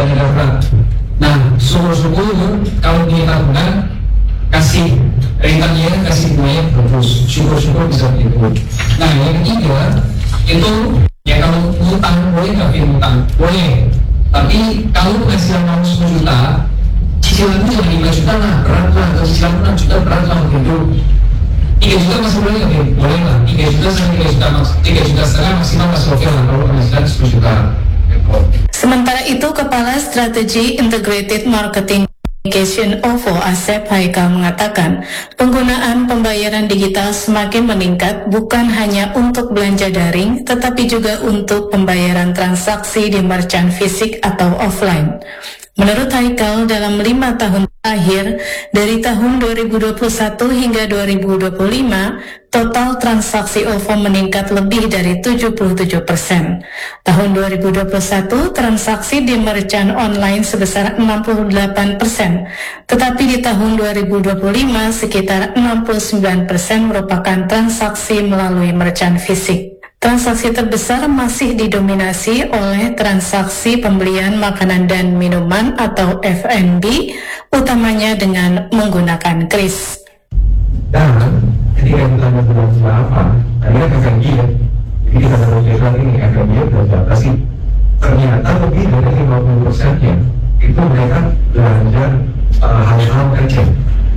dana darurat. Nah, syukur-syukur kalau punya tabungan kasih returnnya, kasih bunganya bagus, syukur-syukur bisa begitu. Nah, yang ketiga itu ya kalau utang boleh nggak utang boleh, tapi kalau penghasilan kamu 10 juta, cicilan itu jangan 5 juta lah, berat lah, atau cicilan 6 juta berat lah begitu. 3 juta masih boleh nggak? Boleh lah, 3 juta sampai 3 juta setengah maksimal masih oke lah kalau penghasilan 10 juta. Sementara itu, Kepala Strategi Integrated Marketing Communication OVO Asep Haikal mengatakan, penggunaan pembayaran digital semakin meningkat bukan hanya untuk belanja daring, tetapi juga untuk pembayaran transaksi di merchant fisik atau offline. Menurut Haikal, dalam 5 tahun terakhir, dari tahun 2021 hingga 2025, total transaksi OVO meningkat lebih dari 77%. Tahun 2021, transaksi di merchant online sebesar 68%, tetapi di tahun 2025 sekitar 69% merupakan transaksi melalui merchant fisik. Transaksi terbesar masih didominasi oleh transaksi pembelian makanan dan minuman atau F&B, utamanya dengan menggunakan kris. Dan ketika ditanya belanja apa, akhirnya F&B ya, jadi kita menunjukkan ini F&B belanja apa sih? Ternyata lebih dari 50%-nya itu mereka belanja hal-hal kecil.